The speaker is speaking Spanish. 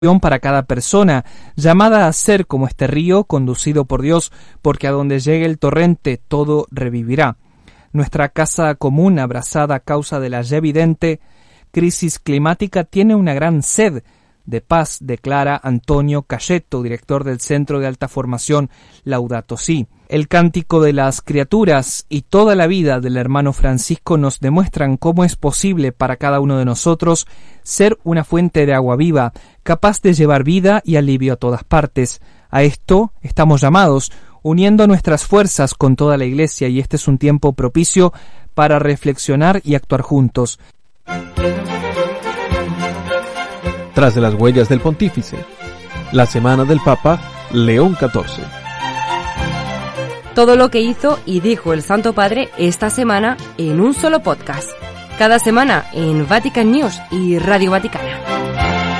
para cada persona, llamada a ser como este río conducido por Dios, porque a donde llegue el torrente todo revivirá. Nuestra casa común, abrazada a causa de la ya evidente crisis climática, tiene una gran sed de paz, declara Antonio Cayetto, director del Centro de Alta Formación Laudato Si. El cántico de las criaturas y toda la vida del hermano Francisco nos demuestran cómo es posible para cada uno de nosotros ser una fuente de agua viva, capaz de llevar vida y alivio a todas partes. A esto estamos llamados, uniendo nuestras fuerzas con toda la Iglesia, y este es un tiempo propicio para reflexionar y actuar juntos. Tras de las huellas del Pontífice, la semana del Papa León XIV. Todo lo que hizo y dijo el Santo Padre esta semana en un solo podcast. Cada semana en Vatican News y Radio Vaticana.